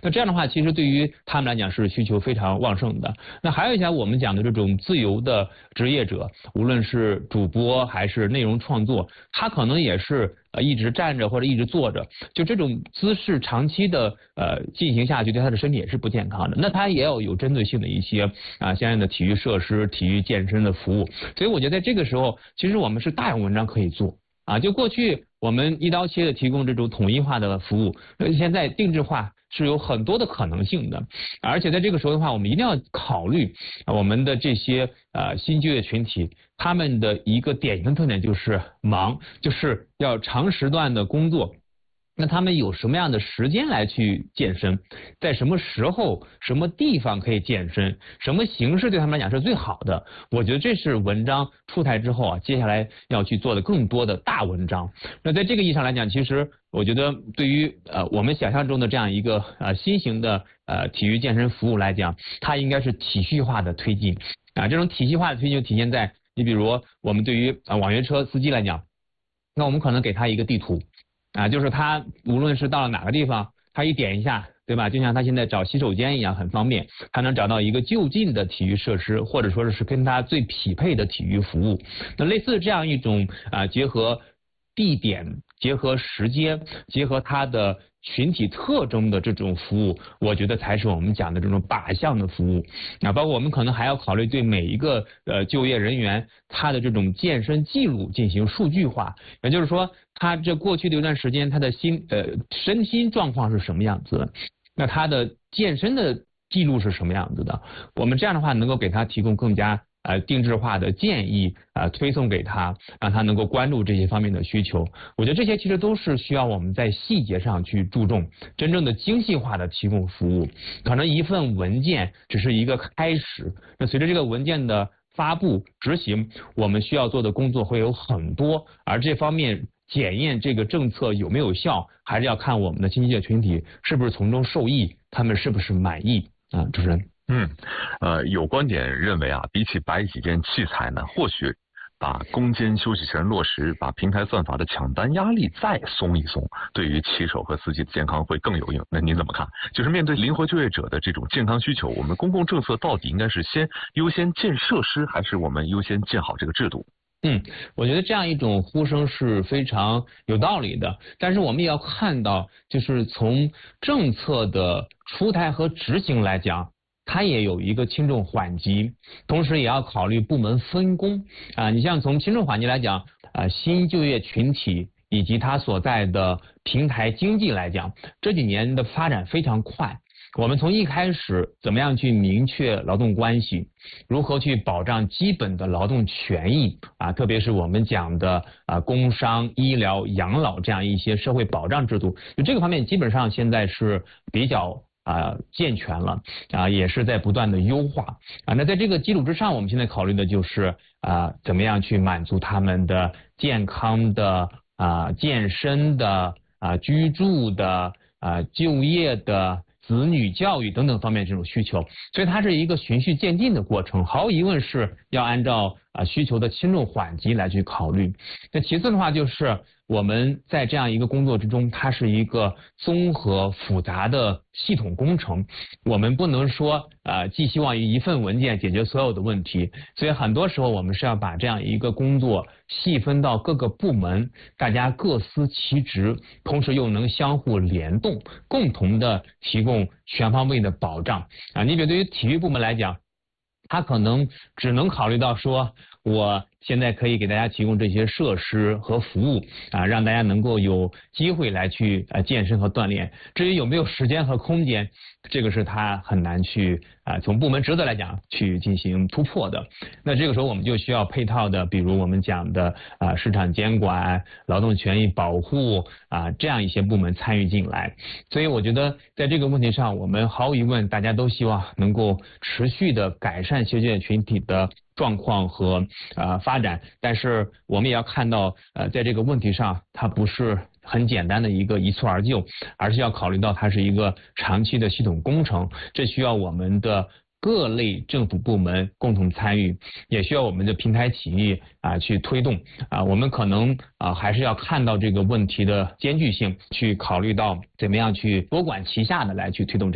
那这样的话，其实对于他们来讲是需求非常旺盛的。那还有一些我们讲的这种自由的职业者，无论是主播还是内容创作，他可能也是一直站着或者一直坐着，就这种姿势长期的进行下去，对他的身体也是不健康的。那他也要有针对性的一些相应的体育设施、体育健身的服务。所以我觉得在这个时候，其实我们是大有文章可以做。就过去我们一刀切的提供这种统一化的服务，现在定制化是有很多的可能性的，而且在这个时候的话，我们一定要考虑我们的这些新就业群体，他们的一个典型特点就是忙，就是要长时段的工作。那他们有什么样的时间来去健身？在什么时候、什么地方可以健身？什么形式对他们来讲是最好的？我觉得这是文章出台之后接下来要去做的更多的大文章。那在这个意义上来讲，其实我觉得对于我们想象中的这样一个新型的体育健身服务来讲，它应该是体系化的推进这种体系化的推进就体现在你比如我们对于网约车司机来讲，那我们可能给他一个地图。就是他无论是到了哪个地方，他一点一下，对吧？就像他现在找洗手间一样，很方便，他能找到一个就近的体育设施，或者说是跟他最匹配的体育服务。那类似这样一种结合地点、结合时间、结合他的群体特征的这种服务，我觉得才是我们讲的这种靶向的服务。包括我们可能还要考虑对每一个就业人员他的这种健身记录进行数据化，也就是说，他这过去的一段时间他的身心状况是什么样子的，那他的健身的记录是什么样子的？我们这样的话能够给他提供更加定制化的建议推送给他，让他能够关注这些方面的需求。我觉得这些其实都是需要我们在细节上去注重，真正的精细化的提供服务。可能一份文件只是一个开始，那随着这个文件的发布执行，我们需要做的工作会有很多，而这方面检验这个政策有没有效，还是要看我们的新就业群体是不是从中受益，他们是不是满意主持人。 有观点认为比起摆几件器材呢，或许把攻坚休息权落实，把平台算法的抢单压力再松一松，对于骑手和司机的健康会更有用。那您怎么看？就是面对灵活就业者的这种健康需求，我们公共政策到底应该是优先建设施，还是我们优先建好这个制度？ 我觉得这样一种呼声是非常有道理的，但是我们也要看到，就是从政策的出台和执行来讲，它也有一个轻重缓急，同时也要考虑部门分工你像从轻重缓急来讲新就业群体以及它所在的平台经济来讲，这几年的发展非常快。我们从一开始怎么样去明确劳动关系，如何去保障基本的劳动权益特别是我们讲的工伤、医疗、养老这样一些社会保障制度，就这个方面基本上现在是比较健全了也是在不断的优化那在这个基础之上，我们现在考虑的就是怎么样去满足他们的健康的健身的居住的就业的子女教育等等方面这种需求，所以它是一个循序渐进的过程，毫无疑问是要按照需求的轻重缓急来去考虑。那其次的话就是我们在这样一个工作之中，它是一个综合复杂的系统工程，我们不能说寄希望于一份文件解决所有的问题，所以很多时候我们是要把这样一个工作细分到各个部门，大家各司其职，同时又能相互联动，共同的提供全方位的保障你比如对于体育部门来讲，他可能只能考虑到说我现在可以给大家提供这些设施和服务让大家能够有机会来去健身和锻炼。至于有没有时间和空间，这个是他很难去从部门职责来讲去进行突破的。那这个时候我们就需要配套的，比如我们讲的市场监管、劳动权益保护这样一些部门参与进来。所以我觉得在这个问题上，我们毫无疑问大家都希望能够持续的改善就业群体的状况和发展，但是我们也要看到在这个问题上它不是很简单的一蹴而就，而是要考虑到它是一个长期的系统工程，这需要我们的各类政府部门共同参与，也需要我们的平台企业去推动我们可能还是要看到这个问题的艰巨性，去考虑到怎么样去多管齐下的来去推动